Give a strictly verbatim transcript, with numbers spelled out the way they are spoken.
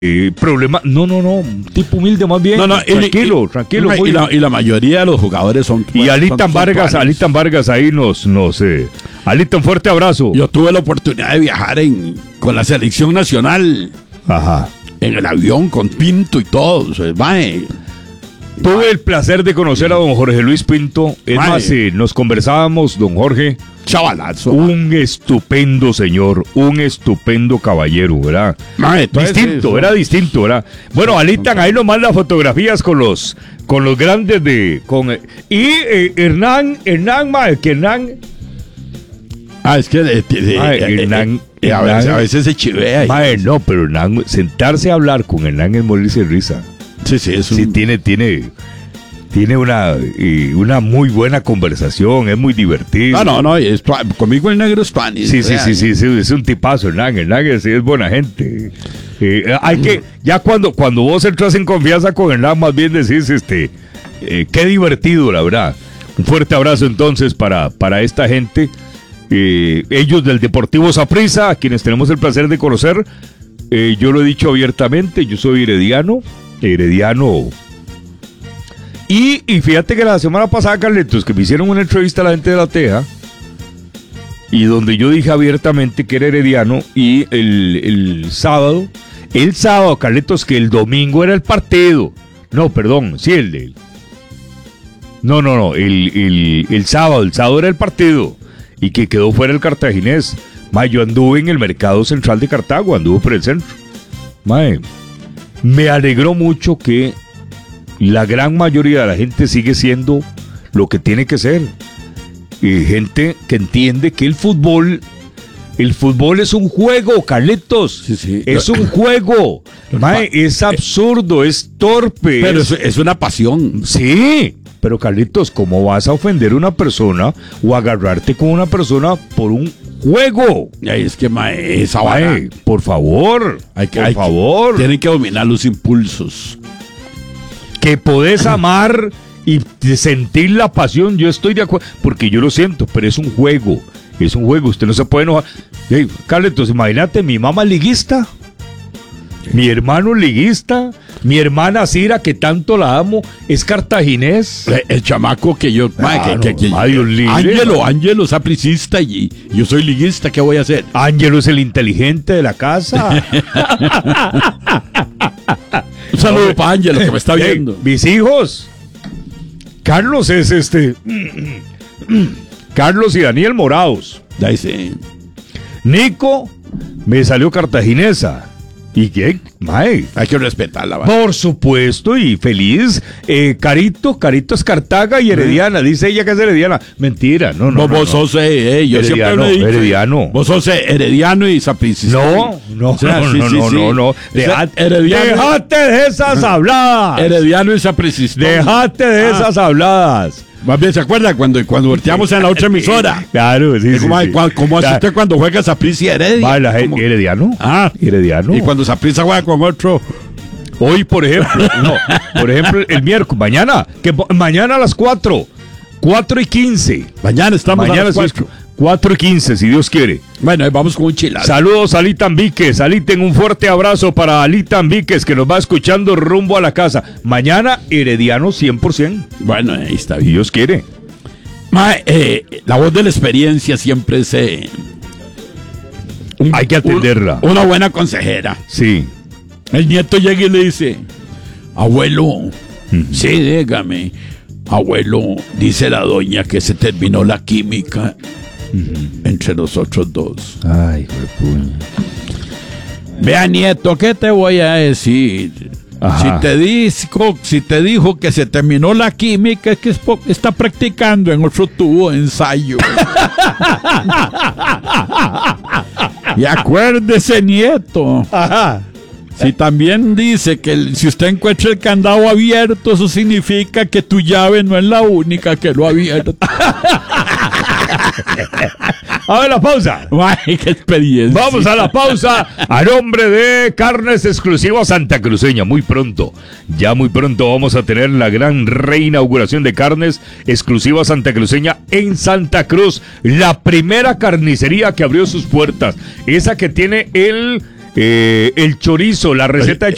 Eh, problema, no, no, no, un tipo humilde más bien. No, no, tranquilo, y, tranquilo. Y, y, la, y la mayoría de los jugadores son. Y bueno, Alitan son, Vargas, son Alitan Vargas ahí nos, nos, eh, Alitan, fuerte abrazo. Yo tuve la oportunidad de viajar en, con la selección nacional. Ajá. En el avión, con Pinto y todo. O sea, mae. Tuve el placer de conocer a don Jorge Luis Pinto. Es Mae. más, eh, nos conversábamos, don Jorge. Chavalazo. Un estupendo señor, un estupendo caballero, ¿verdad? Mae, entonces, distinto, eso. era distinto, ¿verdad? Bueno, Alitan ahí nos manda fotografías con los, con los grandes de, con y eh, Hernán, Hernán, mae, que Hernán, Ah, es que de, de, de, mae, eh, Hernán, eh, eh, a, Hernán, veces, a veces se chivea. mae, no, pero Hernán, sentarse a hablar con Hernán es morirse de risa. Sí, sí, es un... Sí, tiene, tiene, tiene una, eh, una muy buena conversación, es muy divertido. Ah, no, no, es, conmigo el negro es Spanish. Sí, sí, sí, sí, sí, es un tipazo, Hernán. Hernán es, es buena gente. Eh, hay que, ya cuando, cuando vos entras en confianza con Hernán, más bien decís, este, eh, qué divertido, la verdad. Un fuerte abrazo entonces para, para esta gente. Eh, ellos del Deportivo Saprissa, a quienes tenemos el placer de conocer. Eh, yo lo he dicho abiertamente, yo soy herediano, herediano. Y, y fíjate que la semana pasada, Carlitos, que me hicieron una entrevista a la gente de La Teja, y donde yo dije abiertamente que era herediano, y el, el sábado, el sábado, Carlitos, que el domingo era el partido. No, perdón, sí, el de... No, no, no, el, el, el sábado, el sábado era el partido, y que quedó fuera el cartaginés. Mae, yo anduve en el mercado central de Cartago, anduve por el centro. Mae, me alegró mucho que la gran mayoría de la gente sigue siendo lo que tiene que ser. Eh, gente que entiende que el fútbol, el fútbol es un juego, Carlitos. Sí, sí. Es un juego. Mae, es absurdo, es torpe. Pero es, es, es una pasión. sí. Pero Carlitos, ¿cómo vas a ofender a una persona o agarrarte con una persona por un juego? Ay, es que, mae, esa Mae, vara. por favor, Hay que, por hay que- favor. tienen que dominar los impulsos. Que podés amar y sentir la pasión, yo estoy de acuerdo, porque yo lo siento, pero es un juego, es un juego, usted no se puede enojar. Hey, Carlitos, imagínate, mi mamá liguista, mi hermano liguista, mi hermana Cira, que tanto la amo, es cartaginés. El, el chamaco que yo... mae, Claro, que, que, que- mae, Dios libre, Ángelo, mae. Ángelo, sapricista y yo soy liguista, ¿qué voy a hacer? Ángelo es el inteligente de la casa. Un saludo para Ángelo que me está Hey, viendo. mis hijos. Carlos es este. Carlos y Daniel Morados. Ahí sí. Nico me salió cartaginesa. ¿Y qué? Mae. Hay que respetarla, vara. Por supuesto, y feliz. Eh, Carito, Carito es Cartaga y Herediana. Dice ella que es Herediana. Mentira, no, no. vos no, vos no. sos, eh, eh, yo siempre Herediano, lo he dicho. herediano. Vos sos eh, herediano y sapricista. No, no, O sea, no, sí, no, sí, no, sí. no, no. O sea, Deja- herediano, Dejate de esas habladas. herediano y sapricista. Dejate de Ah. esas habladas. Más bien, ¿se acuerda cuando, cuando volteamos en la otra emisora? Claro, sí, sí, ¿Cómo, sí. cua- cómo hace Ya. usted cuando juega Saprissa y Heredia? Va, la gente- ¿Cómo? Herediano. Ah, Herediano. y cuando Saprissa juega con otro. Hoy, por ejemplo, no, por ejemplo, el miércoles, mañana, que po- mañana a las cuatro, cuatro y quince. Mañana estamos Mañana a las sí, cuatro. cuatro y quince, si Dios quiere. Bueno, ahí vamos con un chilazo. Saludos a Alitan Víquez. Alitan, un fuerte abrazo para Alitan Víquez, que nos va escuchando rumbo a la casa. Mañana, Herediano cien por ciento. Bueno, ahí está Si bien. Dios quiere. Mae, eh, la voz de la experiencia siempre es... eh, un- Hay que atenderla. un- una buena consejera. Sí. El nieto llega y le dice, abuelo, sí, dígame, abuelo, dice la doña que se terminó la química entre nosotros dos. Ay, hijo de puña. Vea, nieto, ¿qué te voy a decir? Ajá. Si te, dijo, si te dijo que se terminó la química, es que es po- está practicando en otro tubo de ensayo. Y acuérdese, nieto. Ajá. Si también dice que el- si usted encuentra el candado abierto, eso significa que tu llave no es la única que lo ha abierto. A ver, la pausa. Ay, qué experiencia. Vamos a la pausa a nombre de Carnes Exclusivas Santa Cruceña. Muy pronto, ya muy pronto vamos a tener la gran reinauguración de Carnes Exclusivas Santa Cruceña en Santa Cruz. La primera carnicería que abrió sus puertas. Esa que tiene el, eh, el chorizo, la receta de